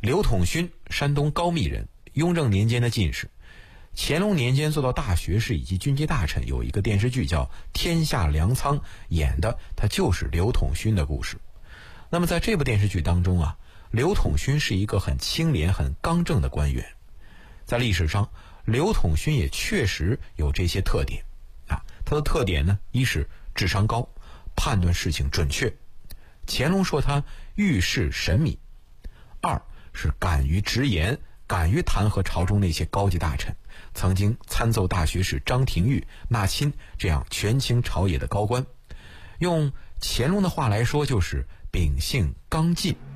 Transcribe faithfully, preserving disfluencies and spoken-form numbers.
刘统勋，山东高密人，雍正年间的进士，乾隆年间做到大学士以及军机大臣。有一个电视剧叫《天下粮仓》，演的他就是刘统勋的故事。那么在这部电视剧当中啊，刘统勋是一个很清廉很刚正的官员。在历史上，刘统勋也确实有这些特点啊。他的特点呢，一是智商高，判断事情准确，乾隆说他遇事神敏；二是敢于直言，敢于弹劾朝中那些高级大臣，曾经参奏大学士张廷玉、纳钦这样权倾朝野的高官。用乾隆的话来说，就是秉性刚劲。